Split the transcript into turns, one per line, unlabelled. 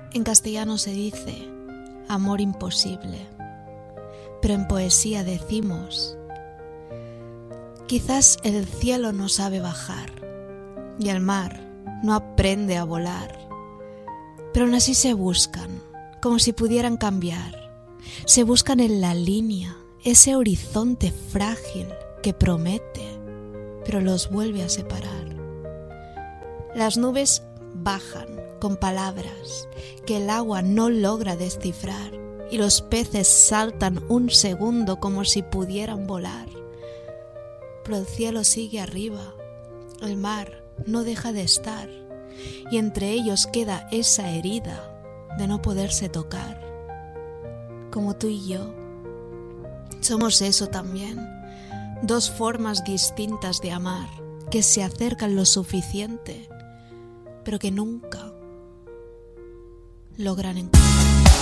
En castellano se dice amor imposible, pero en poesía decimos: quizás el cielo no sabe bajar y el mar no aprende a volar, pero aún así se buscan, como si pudieran cambiar. Se buscan en la línea, ese horizonte frágil que promete, pero los vuelve a separar. Las nubes bajan con palabras que el agua no logra descifrar, y los peces saltan un segundo como si pudieran volar. Pero el cielo sigue arriba, el mar no deja de estar, y entre ellos queda esa herida de no poderse tocar. Como tú y yo, somos eso también, dos formas distintas de amar que se acercan lo suficiente, pero que nunca logran encontrar.